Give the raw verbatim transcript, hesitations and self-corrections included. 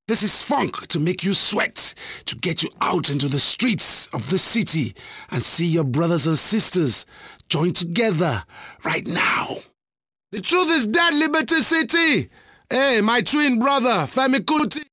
This is funk to make you sweat, to get you out into the streets of the city and see your brothers and sisters join together right now. The truth is dead, Liberty City. Hey, my twin brother, Femi Kuti.